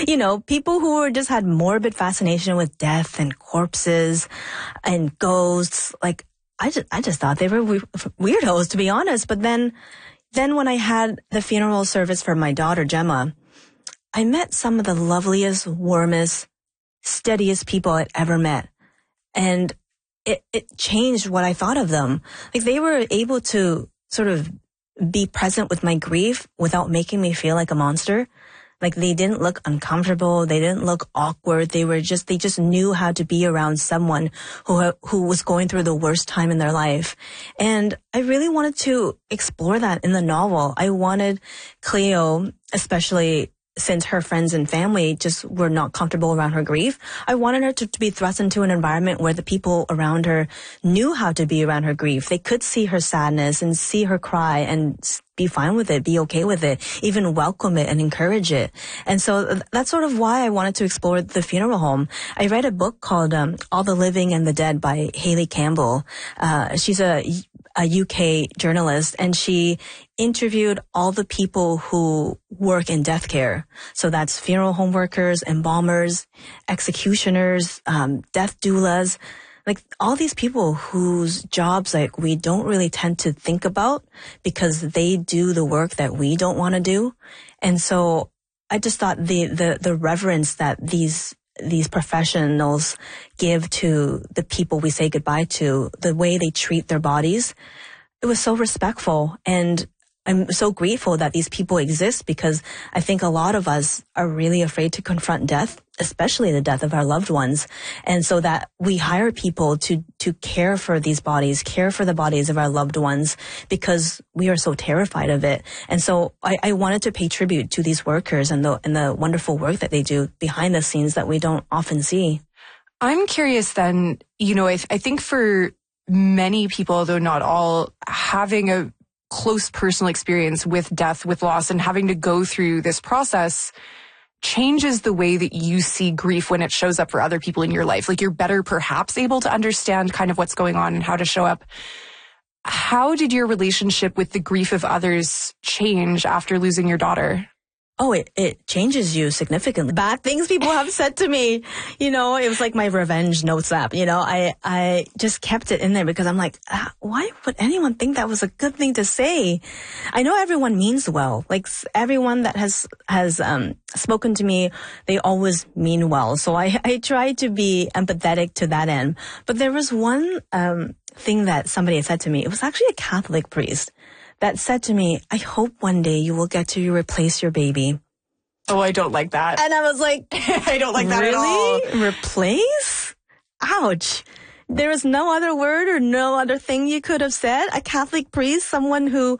people who were just had morbid fascination with death and corpses and ghosts. Like, I just thought they were weirdos, to be honest. But then when I had the funeral service for my daughter, Gemma, I met some of the loveliest, warmest, steadiest people I'd ever met. And it changed what I thought of them. Like, they were able to sort of be present with my grief without making me feel like a monster. Like, they didn't look uncomfortable. They didn't look awkward. They just knew how to be around someone who was going through the worst time in their life. And I really wanted to explore that in the novel. I wanted Cleo, especially since her friends and family just were not comfortable around her grief, I wanted her to be thrust into an environment where the people around her knew how to be around her grief. They could see her sadness and see her cry and be fine with it, be okay with it, even welcome it and encourage it. And so that's sort of why I wanted to explore the funeral home. I read a book called All the Living and the Dead by Hayley Campbell. She's a UK journalist, and she interviewed all the people who work in death care. So that's funeral home workers, embalmers, executioners, death doulas, like all these people whose jobs like we don't really tend to think about because they do the work that we don't want to do. And so I just thought the reverence that these professionals give to the people we say goodbye to, the way they treat their bodies, it was so respectful. And I'm so grateful that these people exist, because I think a lot of us are really afraid to confront death, especially the death of our loved ones. And so that we hire people to care for these bodies, care for the bodies of our loved ones, because we are so terrified of it. And so I wanted to pay tribute to these workers and the wonderful work that they do behind the scenes that we don't often see. I'm curious then, I think for many people, though not all, having a close personal experience with death, with loss, and having to go through this process changes the way that you see grief when it shows up for other people in your life. Like, you're better perhaps able to understand kind of what's going on and how to show up. How did your relationship with the grief of others change after losing your daughter? Oh, it changes you significantly. Bad things people have said to me, it was like my revenge notes app, I just kept it in there because I'm like, why would anyone think that was a good thing to say? I know everyone means well. Like, everyone that has spoken to me, they always mean well. So I try to be empathetic to that end. But there was one thing that somebody had said to me. It was actually a Catholic priest that said to me, I hope one day you will get to replace your baby. Oh, I don't like that. And I was like, I don't like that at all. Really? Replace? Ouch. There is no other word or no other thing you could have said? A Catholic priest, someone who,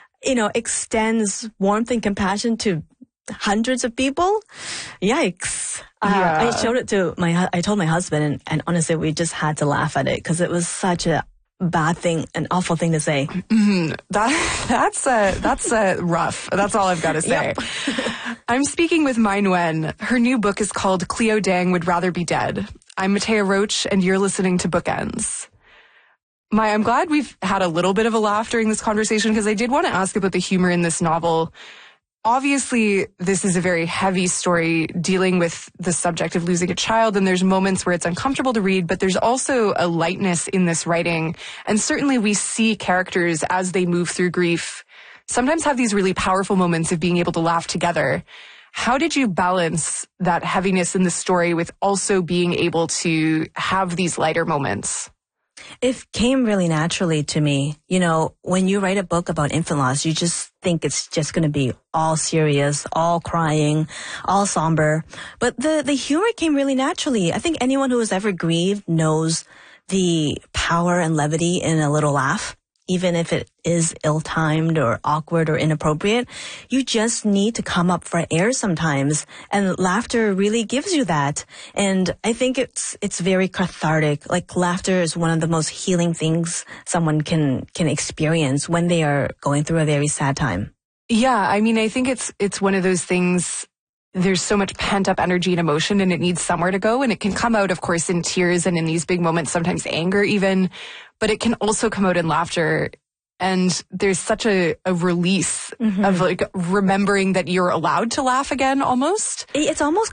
extends warmth and compassion to hundreds of people? Yikes. Yeah. I showed it to I told my husband, and honestly, we just had to laugh at it because it was such a bad thing, an awful thing to say. Mm-hmm. That's rough. That's all I've got to say. Yep. I'm speaking with Mai Nguyen. Her new book is called Cleo Dang Would Rather Be Dead. I'm Matea Roach, and you're listening to Bookends. Mai, I'm glad we've had a little bit of a laugh during this conversation, because I did want to ask about the humor in this novel. Obviously, this is a very heavy story dealing with the subject of losing a child, and there's moments where it's uncomfortable to read, but there's also a lightness in this writing. And certainly we see characters as they move through grief sometimes have these really powerful moments of being able to laugh together. How did you balance that heaviness in the story with also being able to have these lighter moments? It came really naturally to me. When you write a book about infant loss, you just think it's just going to be all serious, all crying, all somber. But the humor came really naturally. I think anyone who has ever grieved knows the power and levity in a little laugh. Even if it is ill-timed or awkward or inappropriate, you just need to come up for air sometimes. And laughter really gives you that. And I think it's very cathartic. Like, laughter is one of the most healing things someone can experience when they are going through a very sad time. Yeah, I mean, I think it's one of those things. There's so much pent-up energy and emotion, and it needs somewhere to go. And it can come out, of course, in tears and in these big moments, sometimes anger even. But it can also come out in laughter. And there's such a release of, like, remembering that you're allowed to laugh again, almost. It's almost